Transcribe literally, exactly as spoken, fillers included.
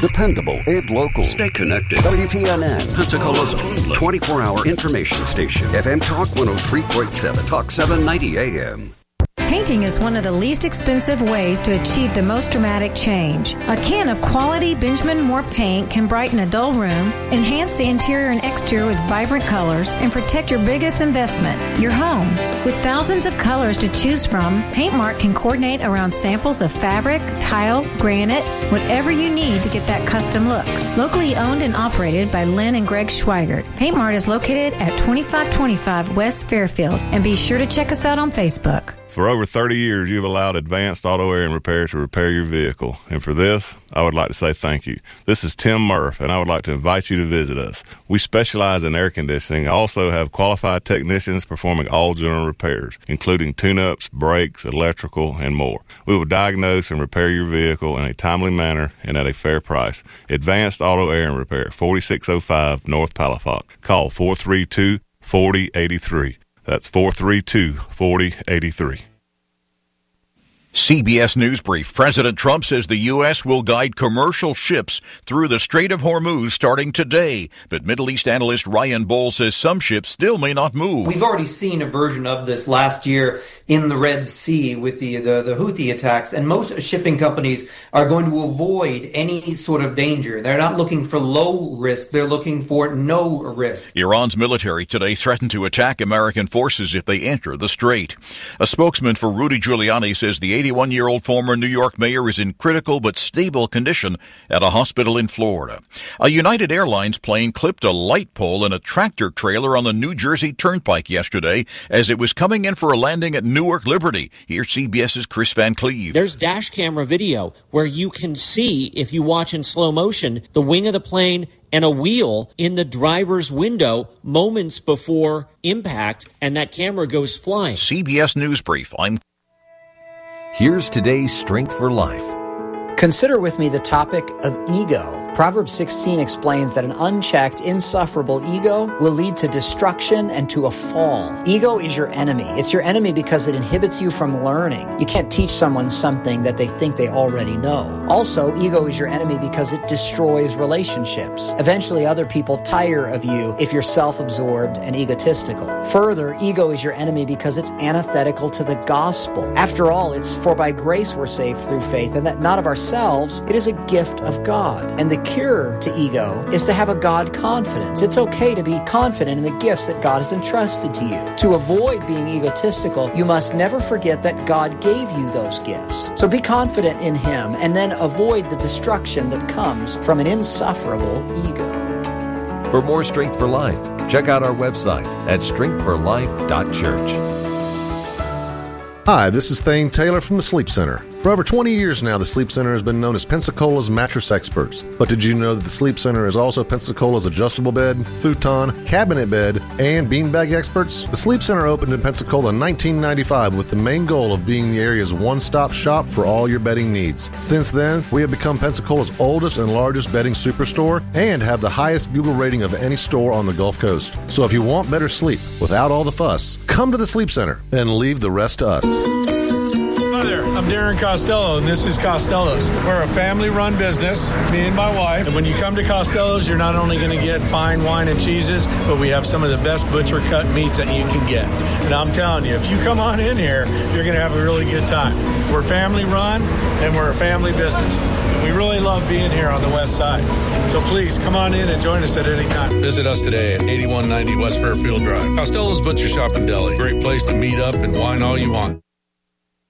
Dependable and local. Stay connected. W P N N, Pensacola's only twenty-four hour information station. F M Talk one oh three point seven. Talk seven ninety A M. Painting is one of the least expensive ways to achieve the most dramatic change. A can of quality Benjamin Moore paint can brighten a dull room, enhance the interior and exterior with vibrant colors, and protect your biggest investment, your home. With thousands of colors to choose from, PaintMart can coordinate around samples of fabric, tile, granite, whatever you need to get that custom look. Locally owned and operated by Lynn and Greg Schweigert, PaintMart is located at twenty-five twenty-five West Fairfield, and be sure to check us out on Facebook. For over thirty years, you've allowed Advanced Auto Air and Repair to repair your vehicle. And for this, I would like to say thank you. This is Tim Murph, and I would like to invite you to visit us. We specialize in air conditioning. I also have qualified technicians performing all general repairs, including tune-ups, brakes, electrical, and more. We will diagnose and repair your vehicle in a timely manner and at a fair price. Advanced Auto Air and Repair, forty-six oh five North Palafox. Call four three two, four oh eight three. That's four three two, four oh eight three. C B S News Brief. President Trump says the U S will guide commercial ships through the Strait of Hormuz starting today. But Middle East analyst Ryan Bowles says some ships still may not move. We've already seen a version of this last year in the Red Sea with the, the, the Houthi attacks, and most shipping companies are going to avoid any sort of danger. They're not looking for low risk. They're looking for no risk. Iran's military today threatened to attack American forces if they enter the strait. A spokesman for Rudy Giuliani says the eighty-one-year-old former New York mayor is in critical but stable condition at a hospital in Florida. A United Airlines plane clipped a light pole in a tractor trailer on the New Jersey Turnpike yesterday as it was coming in for a landing at Newark Liberty. Here's CBS's Chris Van Cleve. There's dash camera video where you can see, if you watch in slow motion, the wing of the plane and a wheel in the driver's window moments before impact, and that camera goes flying. C B S News Brief. I'm Here's today's Strength for Life. Consider with me the topic of ego. Proverbs sixteen explains that an unchecked, insufferable ego will lead to destruction and to a fall. Ego is your enemy. It's your enemy because it inhibits you from learning. You can't teach someone something that they think they already know. Also, ego is your enemy because it destroys relationships. Eventually, other people tire of you if you're self-absorbed and egotistical. Further, ego is your enemy because it's antithetical to the gospel. After all, it's for by grace we're saved through faith, and that not of ourselves, it is a gift of God. And the cure to ego is to have a God confidence. It's okay to be confident in the gifts that God has entrusted to you. To avoid being egotistical, you must never forget that God gave you those gifts. So be confident in Him and then avoid the destruction that comes from an insufferable ego. For more Strength for Life, check out our website at strength for life dot church. Hi, this is Thane Taylor from the Sleep Center. For over twenty years now, the Sleep Center has been known as Pensacola's mattress experts. But did you know that the Sleep Center is also Pensacola's adjustable bed, futon, cabinet bed, and beanbag experts? The Sleep Center opened in Pensacola in nineteen ninety-five with the main goal of being the area's one-stop shop for all your bedding needs. Since then, we have become Pensacola's oldest and largest bedding superstore and have the highest Google rating of any store on the Gulf Coast. So if you want better sleep without all the fuss, come to the Sleep Center and leave the rest to us. Hi there, I'm Darren Costello, and this is Costello's. We're a family-run business, me and my wife. And when you come to Costello's, you're not only going to get fine wine and cheeses, but we have some of the best butcher-cut meats that you can get. And I'm telling you, if you come on in here, you're going to have a really good time. We're family-run, and we're a family business. And we really love being here on the west side. So please, come on in and join us at any time. Visit us today at eighty-one ninety West Fairfield Drive. Costello's Butcher Shop and Deli. Great place to meat up and wine all you want.